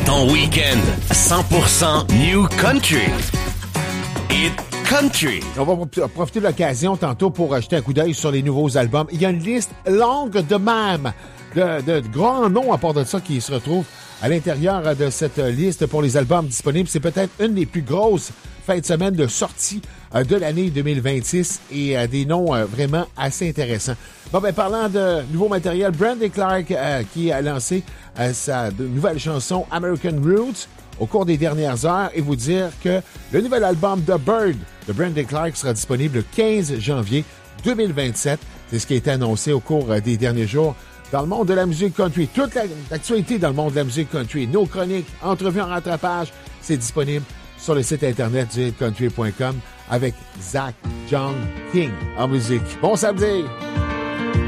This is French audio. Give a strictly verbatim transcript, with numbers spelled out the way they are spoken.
Ton week-end cent pour cent New Country. Hit Country. On va profiter de l'occasion tantôt pour jeter un coup d'œil sur les nouveaux albums. Il y a une liste longue de même, de, de, de grands noms à part de ça qui se retrouvent à l'intérieur de cette liste pour les albums disponibles. C'est peut-être une des plus grosses fins de semaine de sortie de l'année deux mille vingt-six et euh, des noms euh, vraiment assez intéressants. Bon, ben, parlant de nouveau matériel, Brandy Clark euh, qui a lancé euh, sa nouvelle chanson American Roots au cours des dernières heures et vous dire que le nouvel album The Bird de Brandy Clark sera disponible le quinze janvier deux mille vingt-sept. C'est ce qui a été annoncé au cours euh, des derniers jours dans le monde de la musique country. Toute l'actualité dans le monde de la musique country, nos chroniques, entrevues en rattrapage, c'est disponible sur le site internet du hit country point com avec Zach John King en musique. Bon samedi!